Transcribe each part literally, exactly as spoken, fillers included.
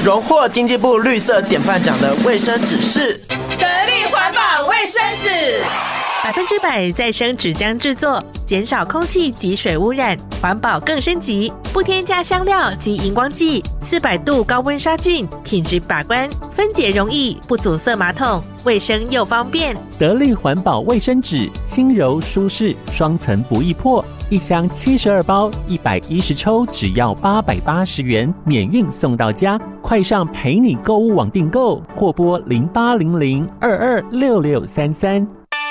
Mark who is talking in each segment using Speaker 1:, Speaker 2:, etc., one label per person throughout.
Speaker 1: 荣获经济部绿色典范奖的卫生纸是
Speaker 2: 得力环保卫生纸，
Speaker 3: 百分之百再生纸浆制作，减少空气及水污染，环保更升级，不添加香料及荧光剂，四百度高温杀菌，品质把关，分解容易，不阻塞马桶，卫生又方便。
Speaker 4: 得力环保卫生纸，轻柔舒适，双层不易破，一箱七十二包，一百一十抽，只要八百八十元，免运送到家。快上陪你购物网订购，或拨零八零零二二六六三三。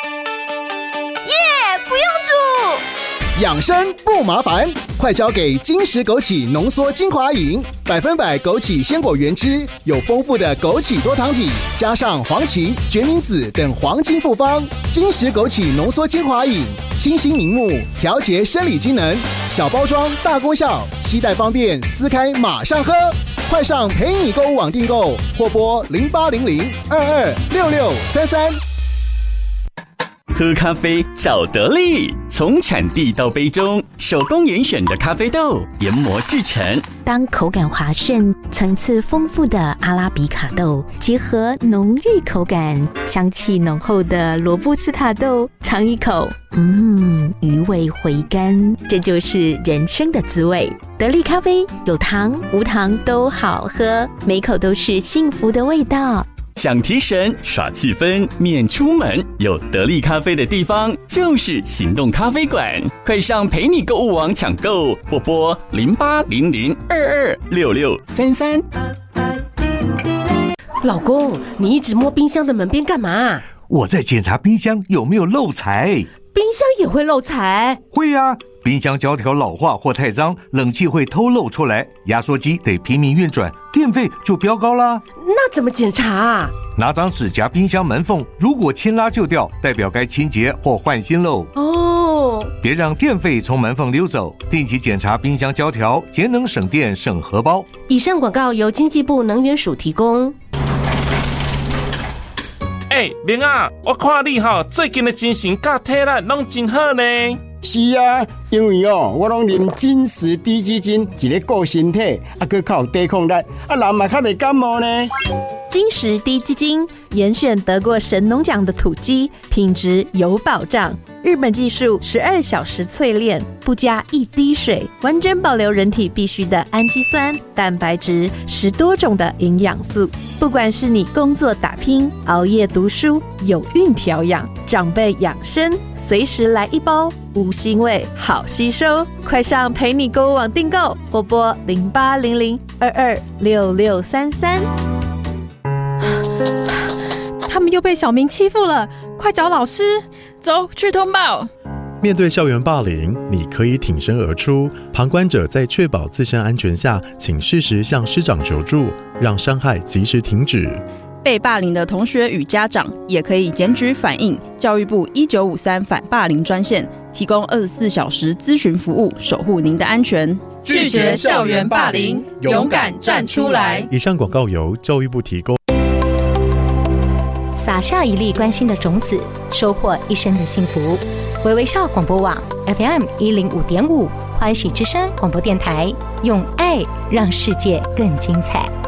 Speaker 5: 养生不麻烦，快交给金石枸杞浓缩精华饮，百分百枸杞鲜果原汁，有丰富的枸杞多糖体，加上黄芪、决明子等黄金复方。金石枸杞浓缩精华饮，清新明目，调节生理机能，小包装大功效，携带方便，撕开马上喝。快上陪你购物网订购，或拨零八零零二二六六三三。
Speaker 6: 喝咖啡找得力，从产地到杯中，手工严选的咖啡豆研磨制成。
Speaker 7: 当口感滑顺、层次丰富的阿拉比卡豆结合浓郁口感、香气浓厚的罗布斯塔豆，尝一口，嗯，余味回甘，这就是人生的滋味。得力咖啡有糖无糖都好喝，每口都是幸福的味道。
Speaker 6: 想提神耍气氛免出门，有得力咖啡的地方就是行动咖啡馆。快上陪你购物网抢购，或拨零八零零二二六六三三。
Speaker 8: 老公，你一直摸冰箱的门边干嘛？
Speaker 9: 我在检查冰箱有没有漏财。
Speaker 8: 冰箱也会漏财？
Speaker 9: 会啊，冰箱胶条老化或太脏，冷气会偷漏出来，压缩机得拼命运转，电费就飙高啦。
Speaker 8: 那怎么检查啊？
Speaker 9: 拿张纸夹冰箱门缝，如果牵拉就掉，代表该清洁或换新喽。
Speaker 8: 哦，
Speaker 9: 别让电费从门缝溜走，定期检查冰箱胶条，节能省电省荷包。
Speaker 8: 以上广告由经济部能源署提供。
Speaker 10: 哎、欸，明啊，我看你吼最近的精神甲体力拢真好呢。
Speaker 11: 是啊，因为哦，我拢啉金石低基金，一个顾身体，啊，佮较有抵抗力，啊，人嘛较袂感冒呢。
Speaker 12: 金石低基金严选得过神农奖的土鸡，品质有保障。日本技术十二小时淬炼，不加一滴水，完整保留人体必需的氨基酸、蛋白质，十多种的营养素。不管是你工作打拼、熬夜读书、有孕调养、长辈养生，随时来一包，无腥味，好吸收。快上陪你购物网订购，或拨零八零零二二六六三三。
Speaker 13: 他们又被小明欺负了，快找老师！
Speaker 2: 走去通报。
Speaker 14: 面对校园霸凌，你可以挺身而出。旁观者在确保自身安全下，请适时向师长求助，让伤害及时停止。
Speaker 15: 被霸凌的同学与家长也可以检举反映教育部一九五三反霸凌专线，提供二十四小时咨询服务，守护您的安全。
Speaker 2: 拒绝校园霸凌，勇敢站出来。
Speaker 14: 以上广告由教育部提供。
Speaker 7: 撒下一粒关心的种子，收获一生的幸福。微微笑广播网 F M 一零五点五，欢喜之声广播电台，用爱让世界更精彩。